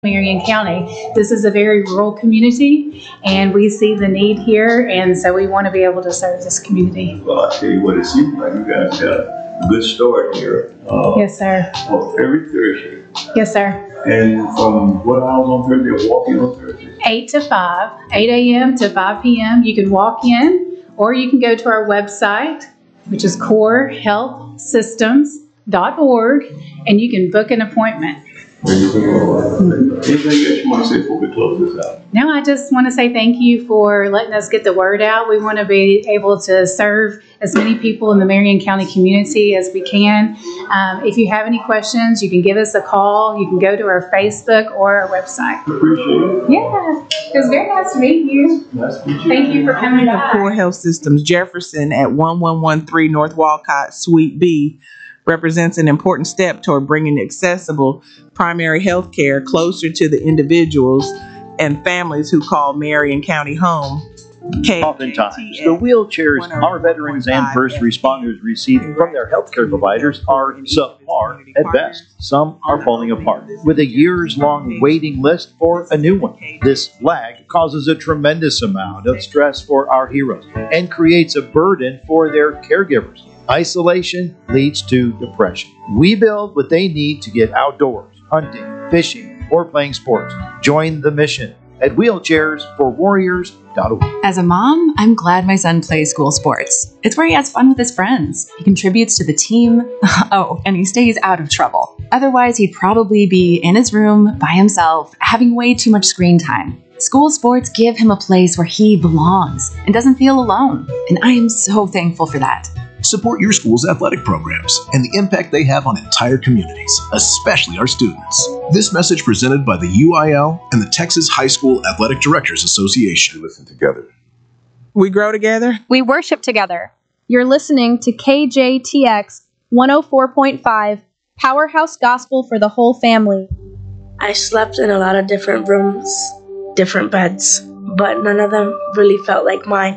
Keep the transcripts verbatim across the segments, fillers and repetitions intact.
Marion County. This is a very rural community, and we see the need here, and so we want to be able to serve this community. Well, I tell you what, it seems like you guys got a good start here. Uh, yes, sir. Oh, every Thursday. Yes, sir. And from what hours on Thursday? Walking on Thursday? eight to five, eight a.m. to five p.m. You can walk in, or you can go to our website, which is core health systems dot org, and you can book an appointment. Anything else you want to say before we close this out? No, I just want to say thank you for letting us get the word out. We want to be able to serve as many people in the Marion County community as we can. Um, if you have any questions, you can give us a call. You can go to our Facebook or our website. Appreciate it. Yeah, it was very nice to meet you. Nice to meet you. Thank you for coming by. Core Health Systems Jefferson at one one one three North Walcott, Suite B, represents an important step toward bringing accessible primary health care closer to the individuals and families who call Marion County home. K- Oftentimes, the wheelchairs our veterans and first responders receive from their healthcare providers are subpar at best. Some are falling apart, with a years-long waiting list for a new one. This lag causes a tremendous amount of stress for our heroes and creates a burden for their caregivers. Isolation leads to depression. We build what they need to get outdoors, hunting, fishing, or playing sports. Join the mission at wheelchairs for warriors dot org. As a mom, I'm glad my son plays school sports. It's where he has fun with his friends. He contributes to the team. Oh, and he stays out of trouble. Otherwise, he'd probably be in his room by himself, having way too much screen time. School sports give him a place where he belongs and doesn't feel alone. And I am so thankful for that. Support your school's athletic programs and the impact they have on entire communities, especially our students. This message presented by the U I L and the Texas High School Athletic Directors Association. Listen together. We grow together. We worship together. You're listening to K J T X one oh four point five, Powerhouse Gospel for the whole family. I slept in a lot of different rooms, different beds, but none of them really felt like mine.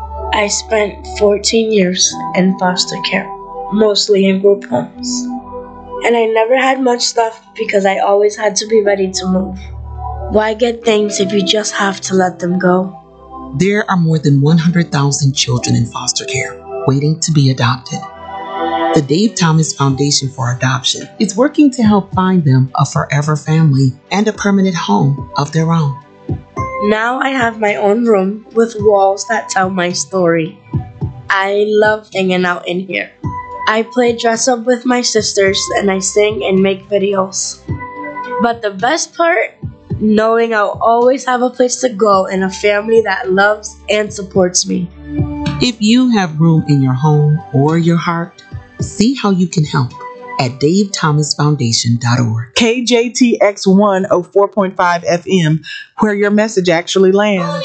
I spent fourteen years in foster care, mostly in group homes. And I never had much stuff because I always had to be ready to move. Why get things if you just have to let them go? There are more than one hundred thousand children in foster care waiting to be adopted. The Dave Thomas Foundation for Adoption is working to help find them a forever family and a permanent home of their own. Now I have my own room with walls that tell my story. I love hanging out in here. I play dress up with my sisters and I sing and make videos. But the best part, knowing I'll always have a place to go and a family that loves and supports me. If you have room in your home or your heart, see how you can help at dave thomas foundation dot org. K J T X one oh four point five F M, where your message actually lands.